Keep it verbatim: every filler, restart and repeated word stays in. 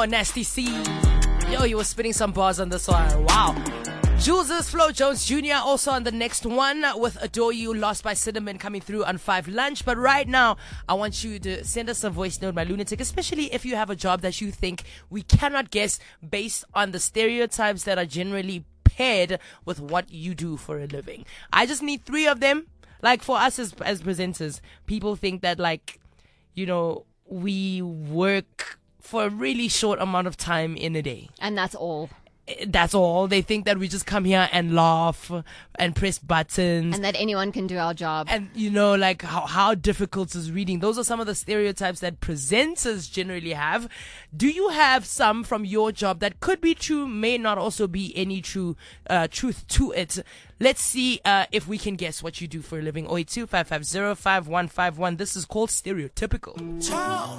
Nasty C. Yo, you were spitting some bars on this one. Wow. Jules' Flo Jones Junior also on the next one with Adore You, Lost by Cinnamon, coming through on five Lunch. But right now, I want you to send us a voice note, my lunatic, especially if you have a job that you think we cannot guess based on the stereotypes that are generally paired with what you do for a living. I just need three of them. Like for us as, as presenters, people think that, like, you know, we work for a really short amount of time in a day. And that's all. That's all. They think that we just come here and laugh and press buttons. And that anyone can do our job. And, you know, like how, how difficult is reading. Those are some of the stereotypes that presenters generally have. Do you have some from your job that could be true, may not also be any true uh, truth to it? Let's see uh, if we can guess what you do for a living. oh eight two, five five zero, five one five one. This is called Stereotypical. Ciao.